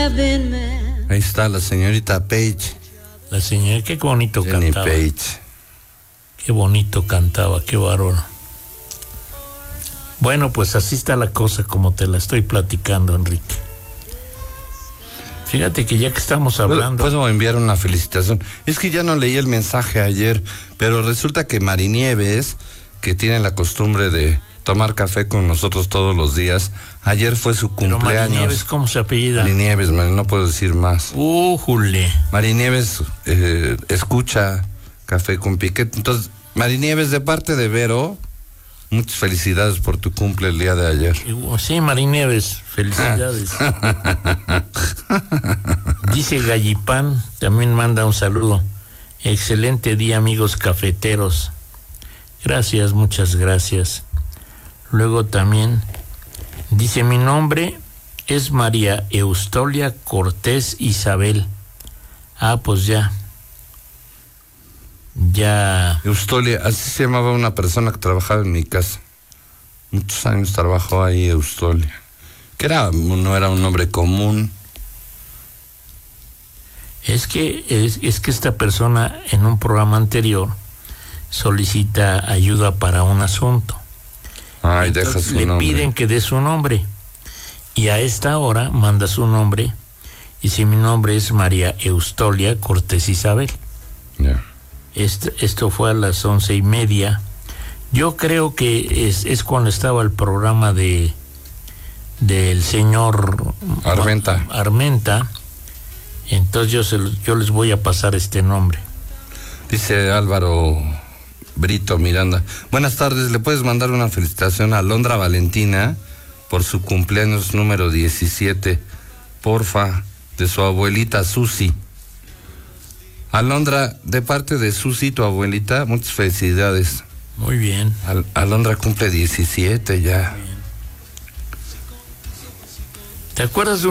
Ahí está la señorita Page. La señora, qué bonito Jenny cantaba. Page. Qué bonito cantaba, qué bárbaro. Bueno, pues así está la cosa como te la estoy platicando, Enrique. Fíjate que ya que estamos hablando... ¿Puedo enviar una felicitación? Es que ya no leí el mensaje ayer, pero resulta que Marinieves, que tiene la costumbre de tomar café con nosotros todos los días, ayer fue su cumpleaños. Pero Marinieves, ¿cómo se apellida? Marinieves, no puedo decir más. Jule. Marinieves escucha Café con Piquete. Entonces, Marinieves, de parte de Vero, muchas felicidades por tu cumple el día de ayer. Sí, Marinieves, felicidades. Dice Gallipán, también manda un saludo. Excelente día, amigos cafeteros. Gracias, muchas gracias. Luego también dice, mi nombre es María Eustolia Cortés Isabel. Pues ya. Eustolia, así se llamaba una persona que trabajaba en mi casa. Muchos años trabajó ahí Eustolia. Que no era un nombre común. Es que esta persona en un programa anterior solicita ayuda para un asunto. Deja su le nombre. Piden que dé su nombre. Y a esta hora manda su nombre. Y si mi nombre es María Eustolia Cortés Isabel. Yeah. Esto fue a las 11:30. Yo creo que es cuando estaba el programa del señor Armenta. Entonces yo les voy a pasar este nombre. Dice Álvaro Brito Miranda. Buenas tardes, ¿le puedes mandar una felicitación a Alondra Valentina por su cumpleaños número 17? Porfa, de su abuelita Susi. Alondra, de parte de Susi, tu abuelita, muchas felicidades. Muy bien. Alondra cumple 17 ya. ¿Te acuerdas de